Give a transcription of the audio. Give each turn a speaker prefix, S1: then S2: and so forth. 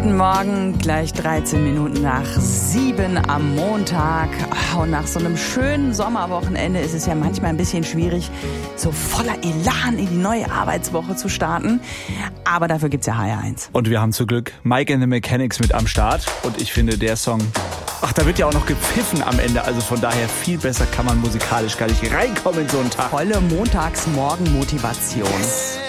S1: Guten Morgen, gleich 13 Minuten nach 7 am Montag. Und nach so einem schönen Sommerwochenende ist es ja manchmal ein bisschen schwierig, so voller Elan in die neue Arbeitswoche zu starten. Aber dafür gibt's ja HR1.
S2: Und wir haben zum Glück Mike and the Mechanics mit am Start. Und ich finde, der Song, da wird ja auch noch gepfiffen am Ende. Also von daher viel besser kann man musikalisch gar nicht reinkommen in so einen Tag.
S1: Volle Montagsmorgen-Motivation.
S3: Yes.